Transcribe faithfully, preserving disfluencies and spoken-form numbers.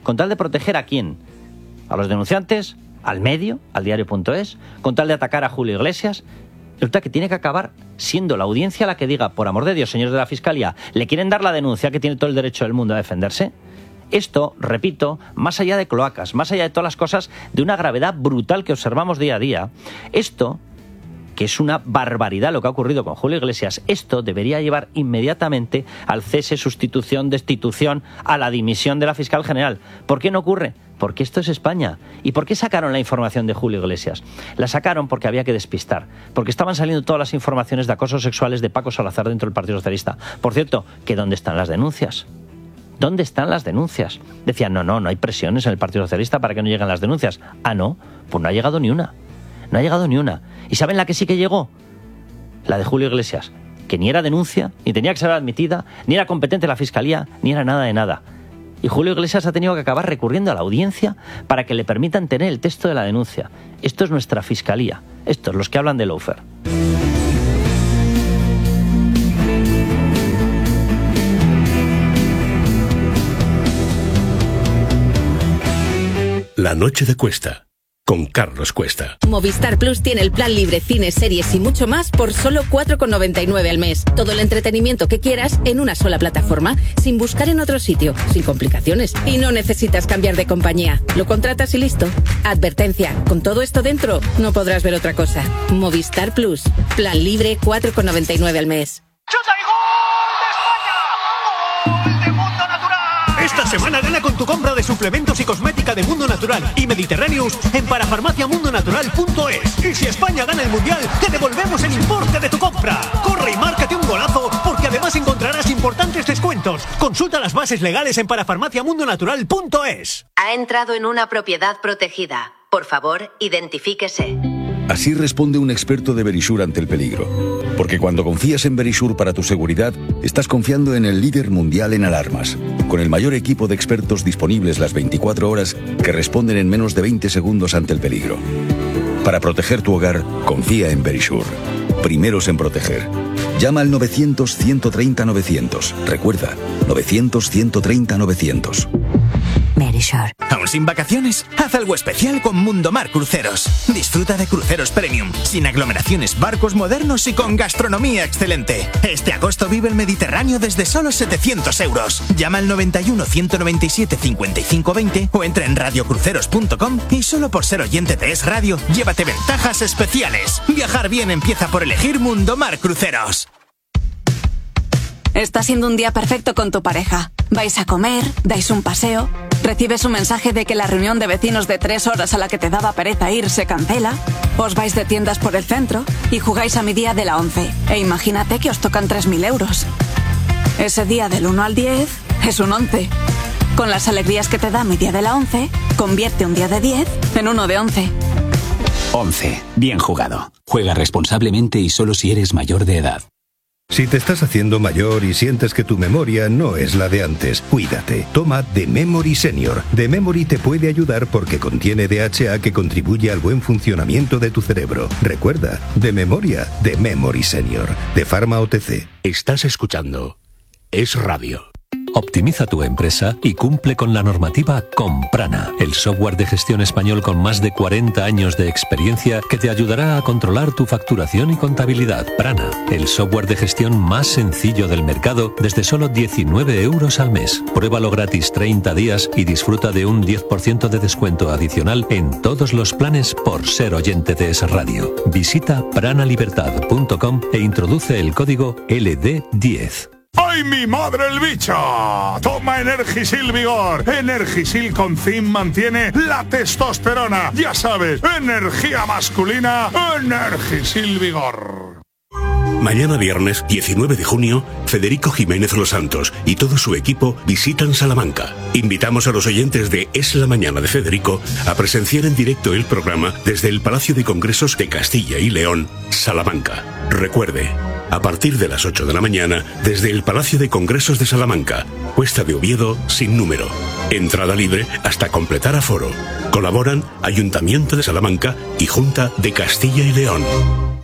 ¿Con tal de proteger a quién? ¿A los denunciantes? ¿Al medio? ¿Al diario punto es? ¿Con tal de atacar a Julio Iglesias? Resulta que tiene que acabar siendo la audiencia la que diga, por amor de Dios, señores de la Fiscalía, ¿le quieren dar la denuncia que tiene todo el derecho del mundo a defenderse? Esto, repito, más allá de cloacas, más allá de todas las cosas de una gravedad brutal que observamos día a día, esto, que es una barbaridad lo que ha ocurrido con Julio Iglesias, esto debería llevar inmediatamente al cese, sustitución, destitución, a la dimisión de la fiscal general. ¿Por qué no ocurre? Porque esto es España. ¿Y por qué sacaron la información de Julio Iglesias? La sacaron porque había que despistar, porque estaban saliendo todas las informaciones de acosos sexuales de Paco Salazar dentro del Partido Socialista. Por cierto, ¿que dónde están las denuncias? ¿Dónde están las denuncias? Decían, no, no, no hay presiones en el Partido Socialista para que no lleguen las denuncias. Ah, no, pues no ha llegado ni una. No ha llegado ni una. ¿Y saben la que sí que llegó? La de Julio Iglesias, que ni era denuncia, ni tenía que ser admitida, ni era competente la Fiscalía, ni era nada de nada. Y Julio Iglesias ha tenido que acabar recurriendo a la audiencia para que le permitan tener el texto de la denuncia. Esto es nuestra Fiscalía. Estos, los que hablan de lawfare. La noche de Cuesta, con Carlos Cuesta. Movistar Plus tiene el plan libre, cines, series y mucho más por solo cuatro con noventa y nueve al mes. Todo el entretenimiento que quieras en una sola plataforma, sin buscar en otro sitio, sin complicaciones. Y no necesitas cambiar de compañía. Lo contratas y listo. Advertencia, con todo esto dentro, no podrás ver otra cosa. Movistar Plus, plan libre, cuatro con noventa y nueve al mes. ¡Chuta y gol de España! ¡Gol de Mundo Natural! Esta semana gana con tu compra de suplementos y cosmética de Mundo Natural y Mediterráneos en parafarmacia mundo natural punto es. Y si España gana el Mundial, te devolvemos el importe de tu compra. Corre y márcate un golazo, porque además encontrarás importantes descuentos. Consulta las bases legales en parafarmacia mundo natural punto es. Ha entrado en una propiedad protegida. Por favor, identifíquese. Así responde un experto de Verisure ante el peligro. Porque cuando confías en Verisure para tu seguridad, estás confiando en el líder mundial en alarmas, con el mayor equipo de expertos disponibles las veinticuatro horas que responden en menos de veinte segundos ante el peligro. Para proteger tu hogar, confía en Verisure. Primeros en proteger. Llama al novecientos, ciento treinta, novecientos. Recuerda, novecientos, ciento treinta, novecientos. Verisure. ¿Aún sin vacaciones? Haz algo especial con Mundomar Cruceros. Disfruta de cruceros premium, sin aglomeraciones, barcos modernos y con gastronomía excelente. Este agosto vive el Mediterráneo desde solo setecientos euros. Llama al noventa y uno, ciento noventa y siete, cincuenta y cinco veinte o entra en radiocruceros punto com y solo por ser oyente de Es Radio, llévate ventajas especiales. Viajar bien empieza por elegir Mundomar Cruceros. Está siendo un día perfecto con tu pareja. Vais a comer, dais un paseo, recibes un mensaje de que la reunión de vecinos de tres horas a la que te daba pereza ir se cancela, os vais de tiendas por el centro y jugáis a mi día de la once. E imagínate que os tocan tres mil euros. Ese día del uno al diez es un once. Con las alegrías que te da mi día de la once, convierte un día de diez en uno de once. once. Bien jugado. Juega responsablemente y solo si eres mayor de edad. Si te estás haciendo mayor y sientes que tu memoria no es la de antes, cuídate. Toma The Memory Senior. The Memory te puede ayudar porque contiene D H A que contribuye al buen funcionamiento de tu cerebro. Recuerda, de memoria, The Memory Senior. De Pharma O T C. Estás escuchando Es Radio. Optimiza tu empresa y cumple con la normativa con Prana, el software de gestión español con más de cuarenta años de experiencia que te ayudará a controlar tu facturación y contabilidad. Prana, el software de gestión más sencillo del mercado desde solo diecinueve euros al mes. Pruébalo gratis treinta días y disfruta de un diez por ciento de descuento adicional en todos los planes por ser oyente de Es Radio. Visita pranalibertad punto com e introduce el código L D diez. ¡Ay, mi madre el bicho! Toma Energisil Vigor. Energisil con zinc mantiene la testosterona. Ya sabes, energía masculina, Energisil Vigor. Mañana viernes, diecinueve de junio, Federico Jiménez Los Santos y todo su equipo visitan Salamanca. Invitamos a los oyentes de Es la Mañana de Federico a presenciar en directo el programa desde el Palacio de Congresos de Castilla y León, Salamanca. Recuerde, a partir de las ocho de la mañana, desde el Palacio de Congresos de Salamanca, Cuesta de Oviedo, sin número. Entrada libre hasta completar aforo. Colaboran Ayuntamiento de Salamanca y Junta de Castilla y León.